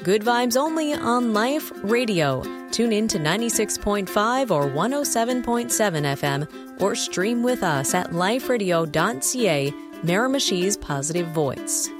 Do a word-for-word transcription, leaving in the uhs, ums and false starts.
good vibes only on Life Radio. Tune in to ninety-six point five or one oh seven point seven F M or stream with us at life radio dot c a, Miramichi's Positive Voice.